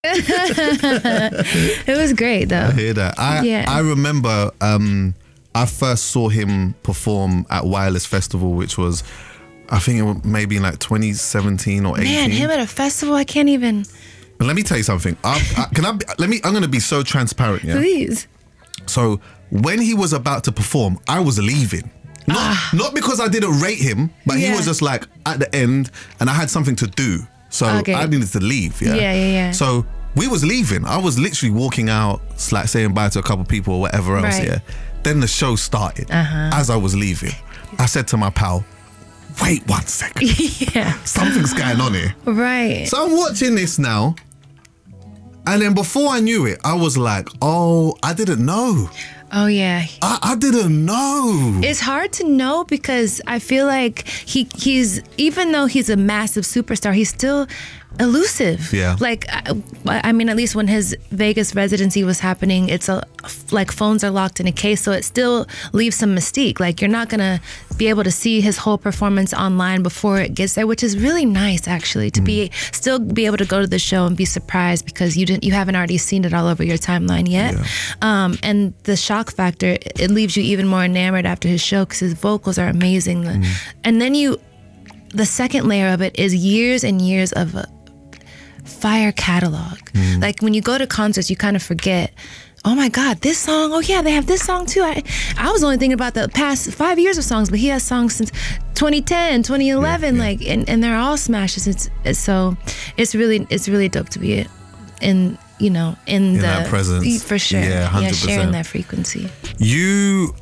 It was great though. I hear that. I remember I first saw him perform at Wireless Festival, which was, I think it was maybe in like 2017 or 18. Man, him at a festival, I can't even. But let me tell you something. I'm going to be so transparent. Yeah. Please. So when he was about to perform, I was leaving. Not because I didn't rate him, but he was just like at the end, and I had something to do. So I needed to leave. Yeah. So we was leaving. I was literally walking out, like saying bye to a couple people or whatever else. Right. Yeah. Then the show started. As I was leaving, I said to my pal, wait 1 second. Something's going on here. Right. So I'm watching this now. And then before I knew it, I was like, oh, I didn't know. Oh, yeah. I didn't know. It's hard to know because I feel like he's, even though he's a massive superstar, he's still elusive. Yeah. Like, I mean, at least when his Vegas residency was happening, it's like phones are locked in a case, so it still leaves some mystique. Like, you're not going to be able to see his whole performance online before it gets there, which is really nice, actually, to still be able to go to the show and be surprised because you haven't already seen it all over your timeline yet. Yeah. And the shock factor, it leaves you even more enamored after his show because his vocals are amazing. And then the second layer of it is years and years of a fire catalog. Like when you go to concerts, you kind of forget, oh my God, this song, oh yeah, they have this song too. I was only thinking about the past 5 years of songs, but he has songs since 2010, 2011, like, and they're all smashes. It's really dope to be in that presence. For sure. Yeah, 100%. Yeah, sharing that frequency. You,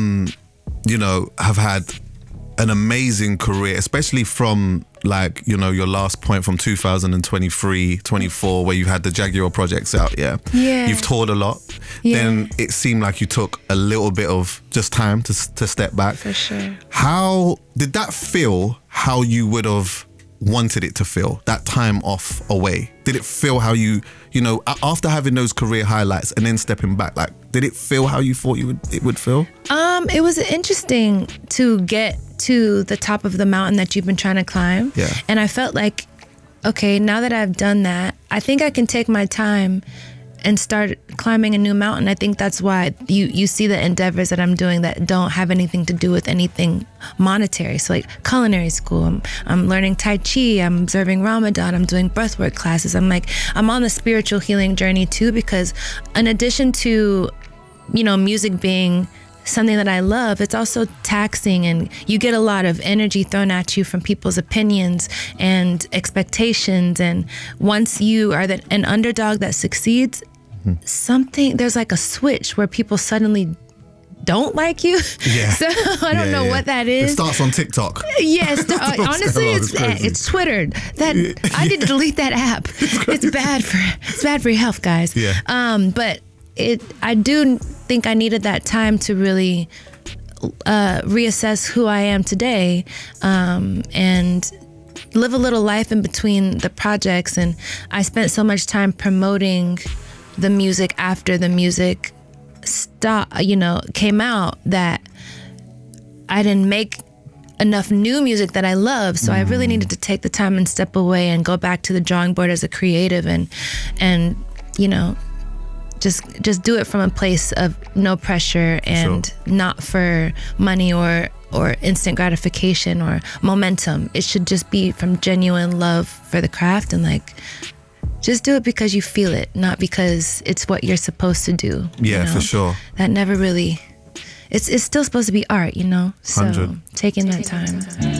have had an amazing career, especially from like, your last point from 2023, 24, where you had the Jaguar projects out. Yeah. You've toured a lot. Then it seemed like you took a little bit of just time to step back. For sure. How did that feel? How you would have wanted it to feel, that time off away? Did it feel how you after having those career highlights and then stepping back, like, did it feel how you thought it would feel? It was interesting to get to the top of the mountain that you've been trying to climb. Yeah. And I felt like, okay, now that I've done that, I think I can take my time and start climbing a new mountain. I think that's why you see the endeavors that I'm doing that don't have anything to do with anything monetary. So like culinary school, I'm learning Tai Chi, I'm observing Ramadan, I'm doing breathwork classes. I'm on the spiritual healing journey too, because in addition to, music being something that I love, it's also taxing, and you get a lot of energy thrown at you from people's opinions and expectations. And once you are an underdog that succeeds, there's like a switch where people suddenly don't like you. Yeah. So I don't know what that is. It starts on TikTok. Yes. Honestly, it's Twittered. I need to delete that app. It's bad for your health, guys. Yeah. But I do think I needed that time to really reassess who I am today, and live a little life in between the projects. And I spent so much time promoting the music after the music came out that I didn't make enough new music that I love. So I really needed to take the time and step away and go back to the drawing board as a creative and just do it from a place of no pressure and not for money or instant gratification or momentum. It should just be from genuine love for the craft, and like, just do it because you feel it, not because it's what you're supposed to do. Yeah, for sure. That never really, it's still supposed to be art, So 100. taking that time.